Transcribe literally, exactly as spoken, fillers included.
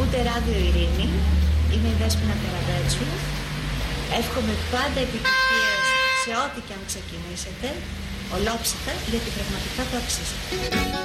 Ακούτε Ράδιο Ειρήνη, είμαι η Δέσποινα Καραδέτσου. Εύχομαι πάντα επιτυχίες σε ό,τι και αν ξεκινήσετε, ολόψυχα, γιατί πραγματικά το αξίζετε.